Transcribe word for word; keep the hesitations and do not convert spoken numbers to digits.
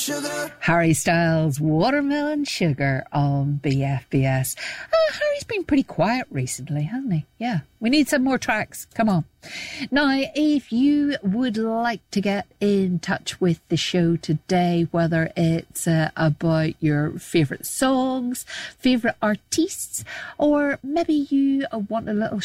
Harry Styles, Watermelon Sugar on B F B S. Uh, Harry's been pretty quiet recently, hasn't he? Yeah, we need some more tracks. Come on. Now, if you would like to get in touch with the show today, whether it's uh, about your favourite songs, favourite artists, or maybe you want a little